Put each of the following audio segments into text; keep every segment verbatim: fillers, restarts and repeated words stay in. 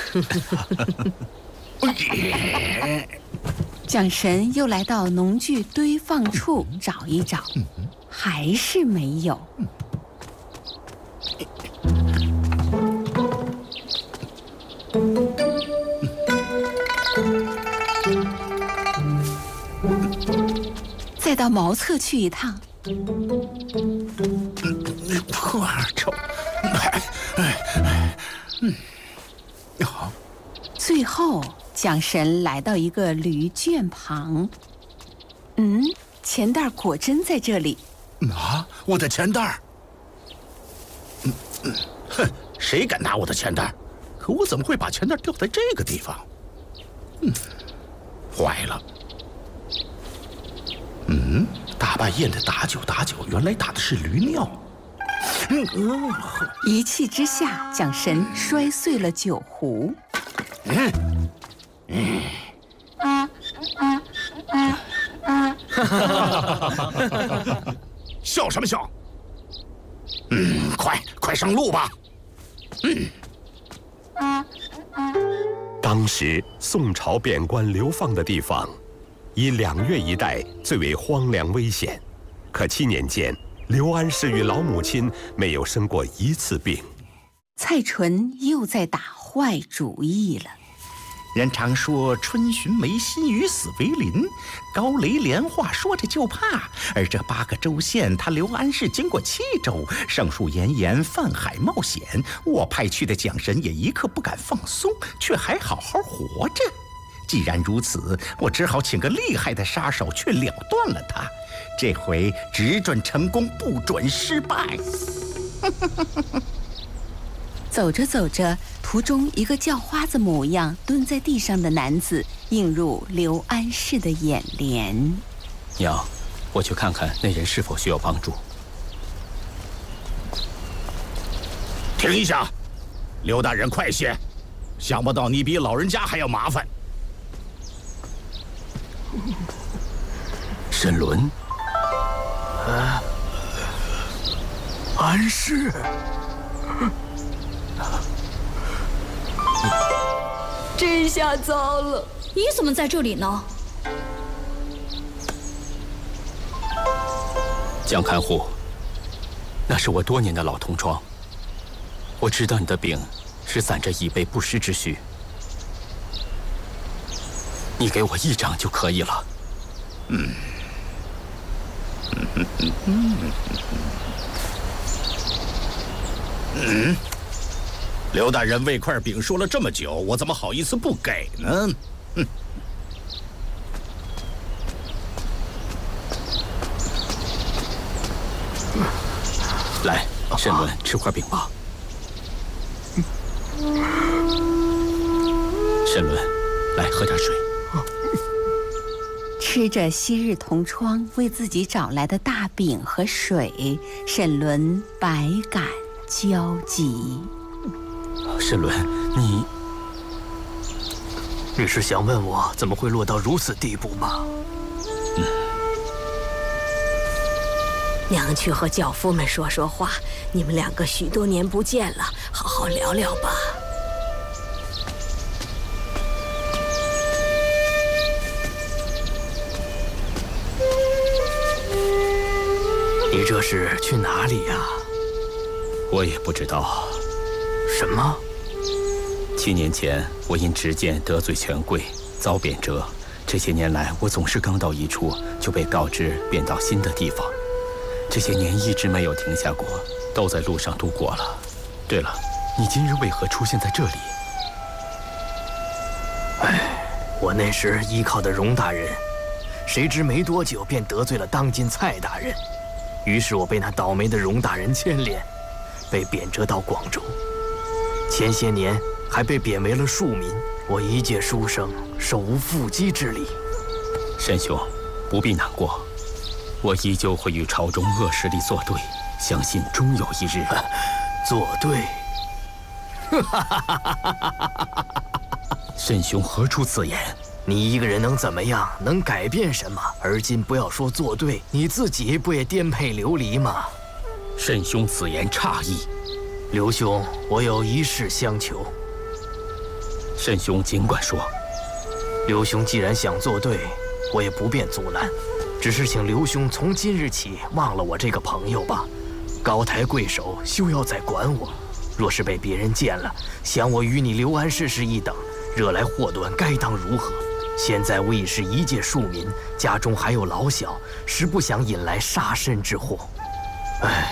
蒋神又来到农具堆放处找一找，还是没有。再到茅厕去一趟。 破臭！哎哎嗯，好。 最后，蒋神来到一个驴圈旁。嗯，钱袋果真在这里。 啊，我的钱袋！嗯嗯，哼，谁敢拿我的钱袋？可我怎么会把钱袋掉在这个地方？嗯，坏了。嗯，大半夜的打酒打酒，原来打的是驴尿。嗯嗯， 一气之下，蒋神摔碎了酒壶。嗯嗯。 笑什么笑？嗯，快快上路吧。嗯。 当时宋朝贬官流放的地方，以两岳一带最为荒凉危险。可七年间，刘安世与老母亲没有生过一次病。 蔡纯又在打坏主意了。 人常说春寻梅溪雨死为林，高雷连话说着就怕。而这八个州县，他刘安世经过七州，上述炎炎，泛海冒险。我派去的蒋神也一刻不敢放松，却还好好活着。既然如此，我只好请个厉害的杀手去了断了他。这回只准成功，不准失败。 走着走着，途中一个叫花子模样蹲在地上的男子映入刘安世的眼帘。 娘，我去看看那人是否需要帮助。 停一下，刘大人，快些！想不到你比老人家还要麻烦。 沈伦， 啊，安世。 这下糟了！ 你怎么在这里呢？ 蒋看护，那是我多年的老同窗。我知道你的病是攒着以备不时之需，你给我一掌就可以了。嗯。嗯嗯嗯嗯。刘大人为块饼说了这么久，我怎么好意思不给呢？哼！ 来，沈伦，吃块饼吧。沈伦，来喝点水。 吃着昔日同窗为自己找来的大饼和水，沈伦百感交集。 沈伦，你你是想问我怎么会落到如此地步吗？ 嗯。娘去和轿夫们说说话，你们两个许多年不见了，好好聊聊吧。 你这是去哪里呀？ 我也不知道。 什么？ 七年前，我因执剑得罪权贵，遭贬谪。这些年来，我总是刚到一处就被告知贬到新的地方。这些年一直没有停下过，都在路上度过了。对了，你今日为何出现在这里？ 哎，我那时依靠的荣大人，谁知没多久便得罪了当今蔡大人，于是我被那倒霉的荣大人牵连，被贬谪到广州。前些年还被贬为了庶民，我一介书生，手无缚鸡之力。 沈兄，不必难过，我依旧会与朝中恶势力作对，相信终有一日。 作对？ 沈兄何出此言？ 你一个人能怎么样？能改变什么？而今不要说作对，你自己不也颠沛流离吗？ 沈兄此言差矣。 刘兄，我有一事相求。 沈兄尽管说。 刘兄既然想作对，我也不便阻拦，只是请刘兄从今日起忘了我这个朋友吧。高抬贵手，休要再管我。若是被别人见了，想我与你刘安世是一等，惹来祸端，该当如何？现在我已是一介庶民，家中还有老小，实不想引来杀身之祸。唉。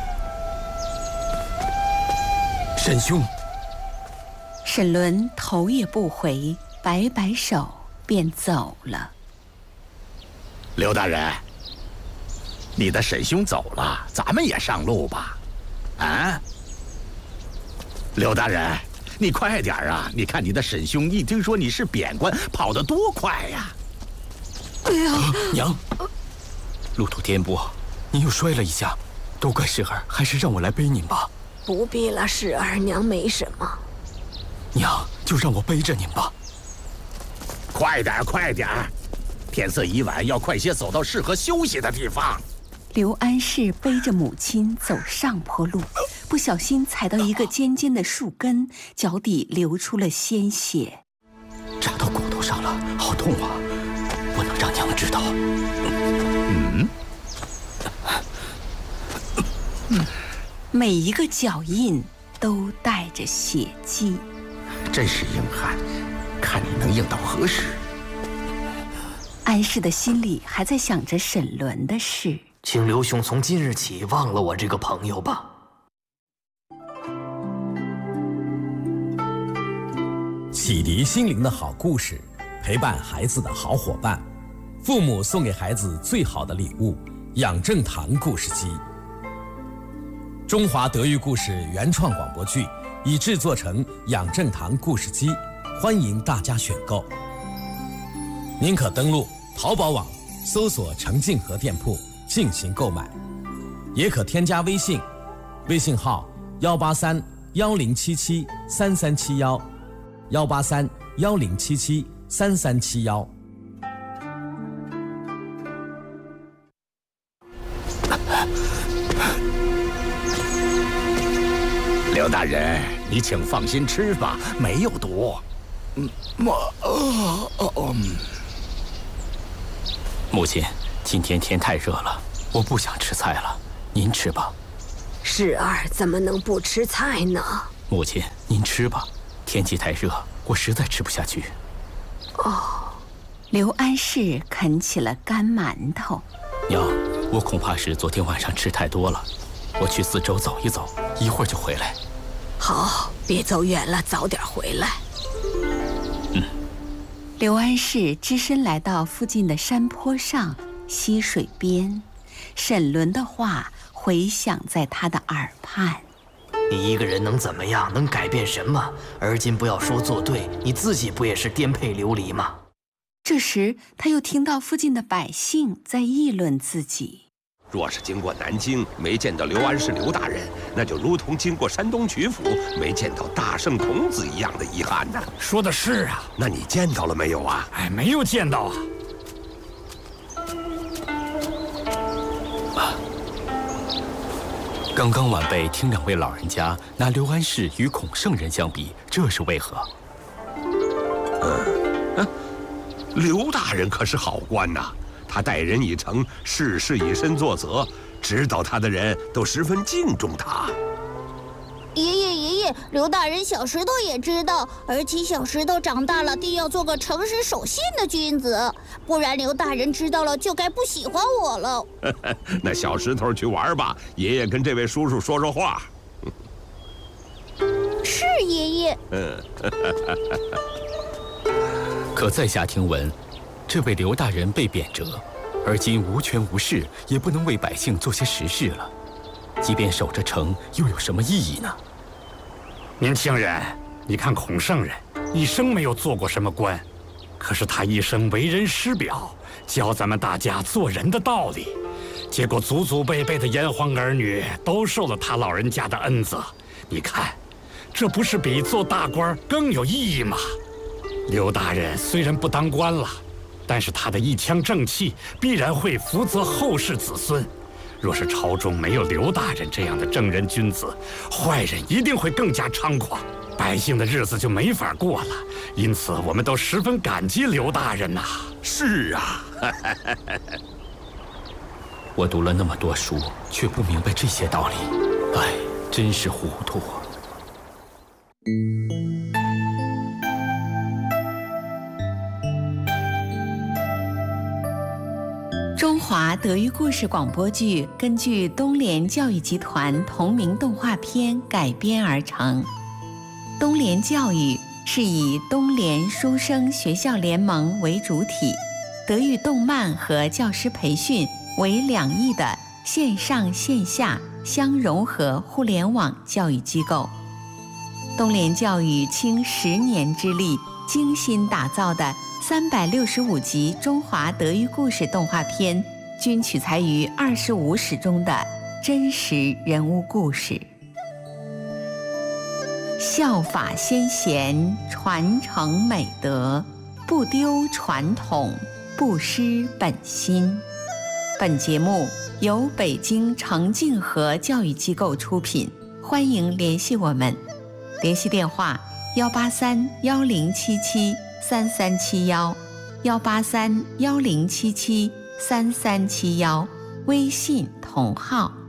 沈兄。 沈伦头也不回，摆摆手便走了。 刘大人，你的沈兄走了，咱们也上路吧。啊，刘大人，你快点啊！你看你的沈兄一听说你是贬官，跑得多快呀！ 哎呀， 娘，路途颠簸，您又摔了一下，都怪世儿，还是让我来背您吧。 不必了，世儿，娘没什么。 娘，就让我背着您吧。 快点，快点！天色已晚，要快些走到适合休息的地方。 刘安世背着母亲走上坡路，不小心踩到一个尖尖的树根，脚底流出了鲜血， 扎到骨头上了，好痛啊！不能让娘知道。 嗯， 每一个脚印都带着血迹， 真是硬汉，看你能硬到何时？ 安世的心里还在想着沈伦的事。 请刘兄从今日起忘了我这个朋友吧。 启迪心灵的好故事，陪伴孩子的好伙伴，父母送给孩子最好的礼物——养正堂故事机。中华德育故事原创广播剧已制作成养正堂故事机，欢迎大家选购。您可登录淘宝网搜索程静和店铺进行购买，也可添加微信，微信号幺八三幺零七七三三七幺，幺八三幺零七七三三七幺。 刘大人，你请放心吃吧，没有毒。嗯，我呃呃嗯。 母亲，今天天太热了，我不想吃菜了，您吃吧。 世儿怎么能不吃菜呢？ 母亲，您吃吧，天气太热，我实在吃不下去。 哦，刘安世啃起了干馒头。 娘，我恐怕是昨天晚上吃太多了，我去四周走一走，一会儿就回来。 好，别走远了，早点回来。 嗯。 刘安世只身来到附近的山坡上，溪水边，沈伦的话回响在他的耳畔。 你一个人能怎么样？能改变什么？而今不要说作对，你自己不也是颠沛流离吗？ 这时，他又听到附近的百姓在议论自己。 若是经过南京没见到刘安世刘大人，那就如同经过山东曲阜没见到大圣孔子一样的遗憾呢。 说的是啊。 那你见到了没有啊？ 哎，没有见到啊。 啊，刚刚晚辈听两位老人家拿刘安世与孔圣人相比，这是为何？ 嗯，啊，刘大人可是好官呐。他待人以诚，事事以身作则，指导他的人都十分敬重他。 爷爷爷爷，刘大人小石头也知道，而且小石头长大了定要做个诚实守信的君子，不然刘大人知道了就该不喜欢我了。 那小石头去玩吧，爷爷跟这位叔叔说说话。 是爷爷。 嗯。 可在下听闻，这位刘大人被贬谪，而今无权无势，也不能为百姓做些实事了。即便守着城，又有什么意义呢？ 年轻人，你看孔圣人一生没有做过什么官，可是他一生为人师表，教咱们大家做人的道理。结果祖祖辈辈的炎黄儿女都受了他老人家的恩泽。你看，这不是比做大官更有意义吗？刘大人虽然不当官了，但是他的一腔正气必然会福泽后世子孙。若是朝中没有刘大人这样的正人君子，坏人一定会更加猖狂。 百姓的日子就没法过了。因此，我们都十分感激刘大人呐。 是啊， 我读了那么多书，却不明白这些道理，哎，真是糊涂。 中华德育故事广播剧根据东联教育集团同名动画片改编而成。东联教育是以东联书生学校联盟为主体，德育动漫和教师培训为两翼的线上线下相融合互联网教育机构。东联教育倾十年之力精心打造的三百六十五集中华德育故事动画片，均取材于二十五史中的真实人物故事。效法先贤，传承美德，不丢传统，不失本心。本节目由北京程敬和教育机构出品，欢迎联系我们。联系电话：幺八三幺零七七三三七幺，幺八三幺零七七三三七幺，微信同号。